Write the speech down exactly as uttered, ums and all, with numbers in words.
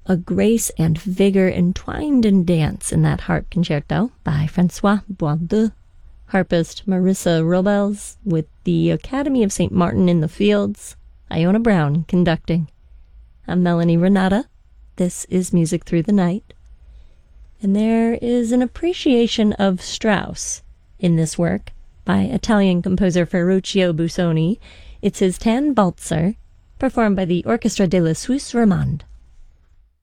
A grace and vigor entwined in dance in that harp concerto by Francois Boisdeu. Harpist Marissa Robles with the Academy of Saint Martin in the Fields. Iona Brown conducting. I'm Melanie Renata. This is Music Through the Night. And there is an appreciation of Strauss in this work by Italian composer Ferruccio Busoni. It's his Tannwalzer, performed by the Orchestra de la Suisse Romande.